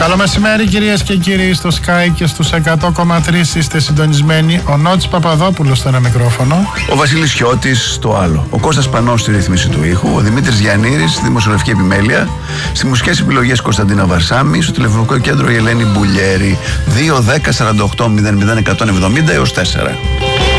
Καλό μεσημέρι κυρίες και κύριοι, στο Sky και στους 100,3 είστε συντονισμένοι. Ο Νότης Παπαδόπουλος στο ένα μικρόφωνο. Ο Βασίλης Χιώτης στο άλλο. Ο Κώστας Πανός στη ρύθμιση του ήχου. Ο Δημήτρης Γιαννήρης στη δημοσιογραφική επιμέλεια. Στις μουσικές επιλογές Κωνσταντίνα Βαρσάμι. Στο τηλεφωνικό κέντρο η Ελένη Μπουλιέρη. 2-10-48-00-170 έως 4.